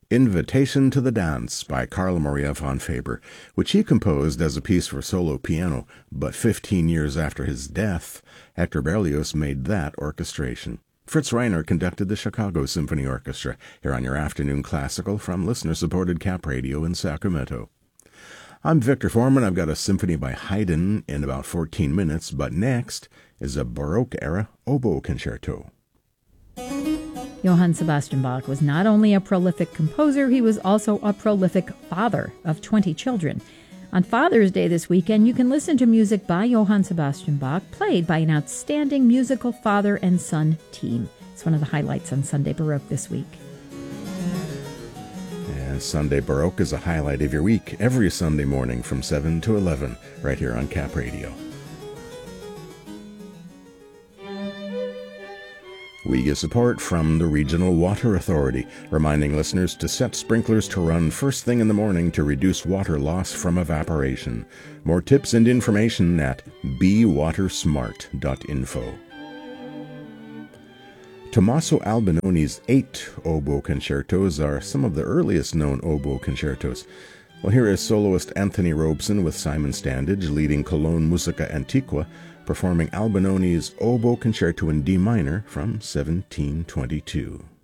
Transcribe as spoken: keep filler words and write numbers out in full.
Invitation to the Dance by Carl Maria von Faber, which he composed as a piece for solo piano, but fifteen years after his death, Hector Berlioz made that orchestration. Fritz Reiner conducted the Chicago Symphony Orchestra, here on your Afternoon Classical from listener-supported Cap Radio in Sacramento. I'm Victor Foreman. I've got a symphony by Haydn in about fourteen minutes, but next is a Baroque-era oboe concerto. Johann Sebastian Bach was not only a prolific composer, he was also a prolific father of twenty children. On Father's Day this weekend, you can listen to music by Johann Sebastian Bach, played by an outstanding musical father and son team. It's one of the highlights on Sunday Baroque this week. And Sunday Baroque is a highlight of your week, every Sunday morning from seven to eleven, right here on Cap Radio. We get support from the Regional Water Authority, reminding listeners to set sprinklers to run first thing in the morning to reduce water loss from evaporation. More tips and information at be water smart dot info. Tommaso Albinoni's eight oboe concertos are some of the earliest known oboe concertos. Well, here is soloist Anthony Robeson with Simon Standage leading Cologne Musica Antiqua, performing Albinoni's Oboe Concerto in D minor from seventeen twenty-two.